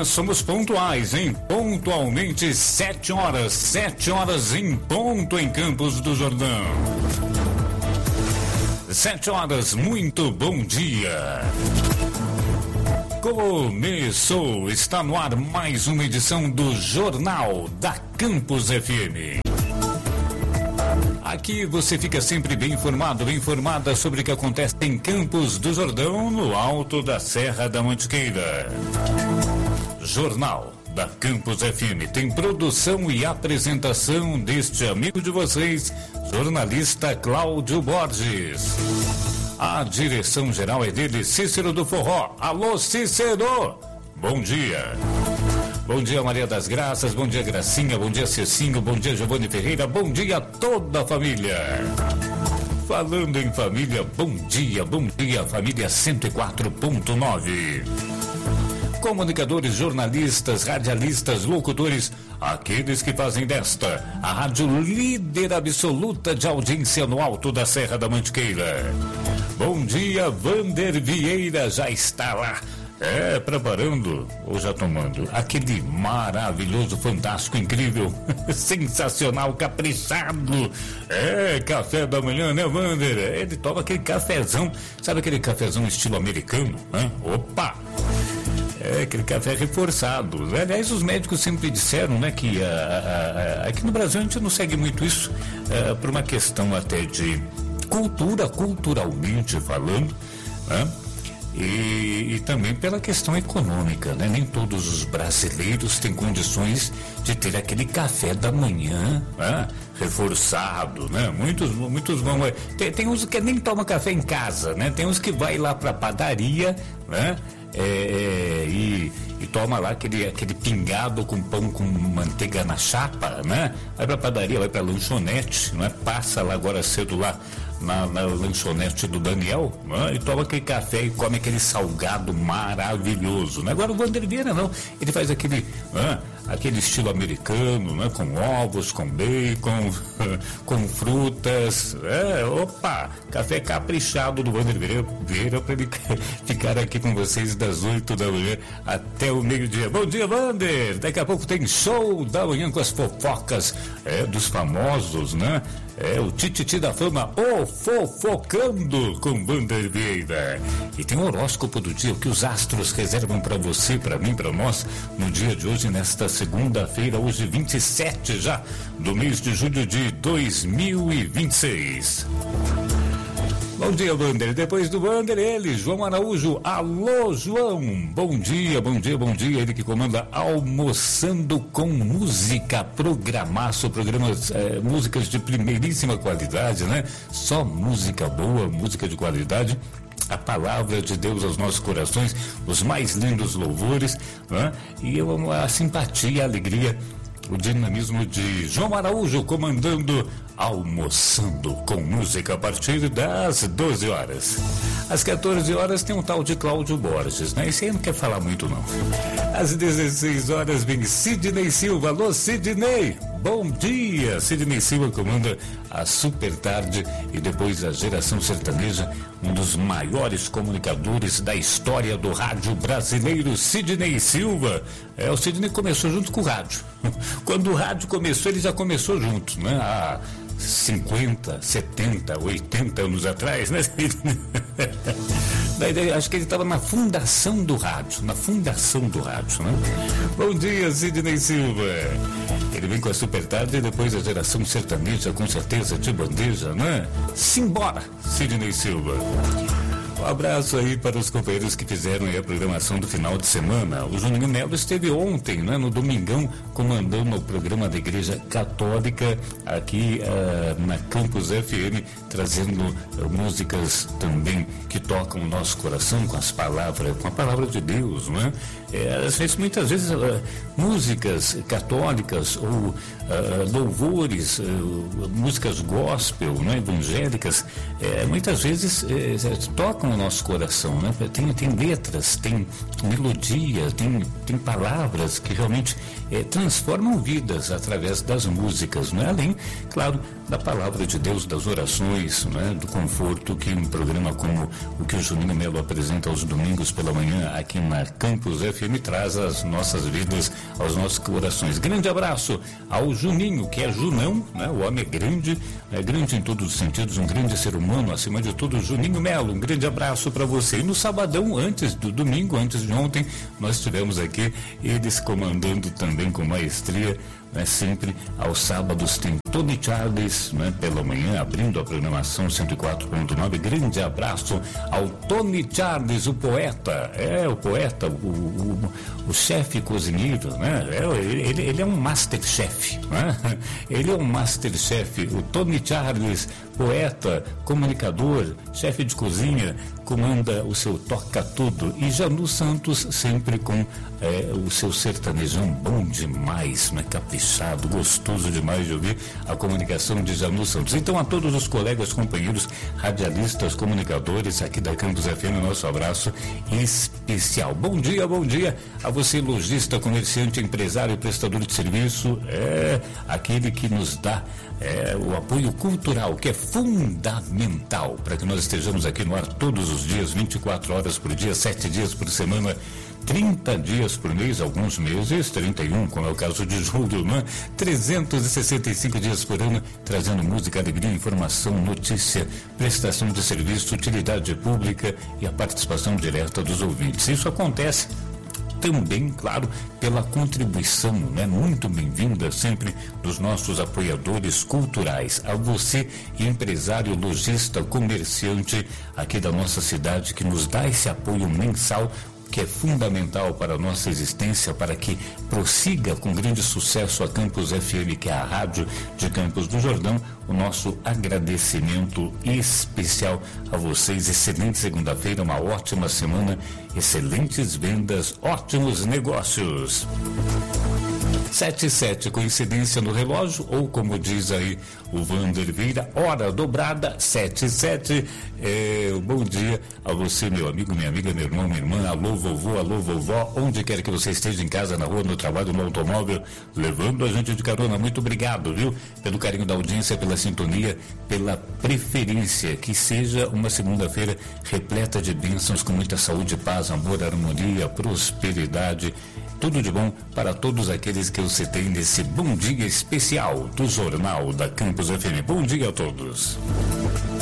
Amanhã somos pontuais, hein? Pontualmente 7 horas em ponto em Campos do Jordão. 7 horas, muito bom dia. Começou, está no ar mais uma edição do Jornal da Campus FM. Aqui você fica sempre bem informado, bem informada sobre o que acontece em Campos do Jordão, no alto da Serra da Mantiqueira. Jornal da Campus FM tem produção e apresentação deste amigo de vocês, jornalista Cláudio Borges. A direção geral é dele, Cícero do Forró. Alô, Cícero! Bom dia. Bom dia, Maria das Graças, bom dia, Gracinha, bom dia, Cecinho, bom dia, Giovanni Ferreira, bom dia a toda a família. Falando em família, bom dia, família 104.9. Comunicadores, jornalistas, radialistas, locutores, aqueles que fazem desta a rádio líder absoluta de audiência no alto da Serra da Mantiqueira. Bom dia, Vander Vieira já está lá. Preparando ou já tomando aquele maravilhoso, fantástico, incrível, sensacional, caprichado, café da manhã, né, Wander? Ele toma aquele cafezão, sabe aquele cafezão estilo americano, né? Opa! Aquele café reforçado. Aliás, os médicos sempre disseram, né, que aqui no Brasil a gente não segue muito isso, por uma questão até de culturalmente falando, né? E também pela questão econômica, né? Nem todos os brasileiros têm condições de ter aquele café da manhã, né? Reforçado, né? Muitos vão... Tem uns que nem tomam café em casa, né? Tem uns que vai lá pra padaria, né? E toma lá aquele pingado com pão com manteiga na chapa, né? Vai pra padaria, vai pra lanchonete, né? Passa lá agora cedo lá na lanchonete do Daniel, né? E toma aquele café e come aquele salgado maravilhoso, né? Agora o Wander Vieira não, ele faz aquele estilo americano, né? Com ovos, com bacon, com frutas, opa, café caprichado do Wander Vieira para ele ficar aqui com vocês das 8 da manhã até o meio-dia. Bom dia, Wander! Daqui a pouco tem show da manhã com as fofocas dos famosos, né? O Tititi da Fama, o Fofocando com Wander Vieira. E tem o horóscopo do dia, o que os astros reservam para você, para mim, para nós, no dia de hoje, nesta segunda-feira, hoje 27 já, do mês de julho de 2026. Bom dia, Wander. Depois do Wander, ele, João Araújo. Alô, João. Bom dia. Ele que comanda Almoçando com Música, programaço, programas, músicas de primeiríssima qualidade, né? Só música boa, música de qualidade. A palavra de Deus aos nossos corações, os mais lindos louvores, né? E a simpatia, a alegria, o dinamismo de João Araújo comandando Almoçando com Música a partir das 12 horas. Às 14 horas tem um tal de Cláudio Borges, né? Esse aí não quer falar muito, não. Às 16 horas vem Sidney Silva. Alô, Sidney! Bom dia! Sidney Silva comanda a Super Tarde e depois a Geração Sertaneja, um dos maiores comunicadores da história do rádio brasileiro, Sidney Silva. O Sidney começou junto com o rádio. Quando o rádio começou, ele já começou junto, né? Há 50, 70, 80 anos atrás, né? Acho que ele estava na fundação do rádio, né? Bom dia, Sidney Silva. Ele vem com a Super Tarde e depois a Geração Sertaneja, com certeza, de bandeja, né? Simbora, Sidney Silva. Um abraço aí para os companheiros que fizeram aí a programação do final de semana. O Juninho Melo esteve ontem, né, no domingão, comandando o programa da Igreja Católica aqui na Campus FM, trazendo músicas também que tocam o nosso coração com a palavra de Deus, né? Às vezes, muitas vezes, músicas católicas ou louvores, músicas gospel, né, evangélicas, muitas vezes tocam o nosso coração, né? Tem letras, tem melodia, tem palavras que realmente transformam vidas através das músicas, né? Além, claro, da palavra de Deus, das orações, né? Do conforto que um programa como o que o Juninho Melo apresenta aos domingos pela manhã aqui na Campus FM traz às nossas vidas, aos nossos corações. Grande abraço ao Juninho, que é Junão, né? O homem é grande em todos os sentidos, um grande ser humano, acima de tudo, Juninho Melo. Um grande abraço para você. E no sabadão, antes do domingo, antes de ontem, nós tivemos aqui eles comandando também com maestria, né? Sempre aos sábados tem Tony Charles, né? Pela manhã, abrindo a programação 104.9. Grande abraço ao Tony Charles, o poeta, o poeta, o chefe cozinheiro, né? Ele é um masterchef, né? Ele é um masterchef, o Tony Charles, poeta, comunicador, chefe de cozinha, comanda o seu Toca Tudo. E Janu Santos sempre com o seu sertanejão bom demais, né? Caprichado, gostoso demais de ouvir a comunicação de Janu Santos. Então, a todos os colegas, companheiros, radialistas, comunicadores aqui da Campus FM, nosso abraço especial. Bom dia a você, lojista, comerciante, empresário, prestador de serviço, aquele que nos dá o apoio cultural, que é fundamental para que nós estejamos aqui no ar todos os dias, 24 horas por dia, 7 dias por semana, 30 dias por mês, alguns meses, 31, como é o caso de julho, né? 365 dias por ano, trazendo música, alegria, informação, notícia, prestação de serviço, utilidade pública e a participação direta dos ouvintes. Isso acontece também, claro, pela contribuição, né, muito bem-vinda sempre dos nossos apoiadores culturais. A você, empresário, lojista, comerciante aqui da nossa cidade, que nos dá esse apoio mensal, que é fundamental para a nossa existência, para que prossiga com grande sucesso a Campus FM, que é a rádio de Campos do Jordão. O nosso agradecimento especial a vocês. Excelente segunda-feira, uma ótima semana, excelentes vendas, ótimos negócios. 7:07, coincidência no relógio, ou como diz aí o Vander Vieira, hora dobrada, 7:07. Bom dia a você, meu amigo, minha amiga, meu irmão, minha irmã, alô vovô, alô vovó, onde quer que você esteja, em casa, na rua, no trabalho, no automóvel, levando a gente de carona. Muito obrigado, viu, pelo carinho da audiência, pela sintonia, pela preferência. Que seja uma segunda-feira repleta de bênçãos, com muita saúde, paz, amor, harmonia, prosperidade. Tudo de bom para todos aqueles que eu citei nesse bom dia especial do Jornal da Campus FM. Bom dia a todos.